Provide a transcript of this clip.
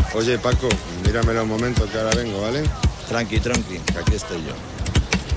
Oye, Paco, míramelo un momento que ahora vengo, ¿vale? Tranqui, que aquí estoy yo.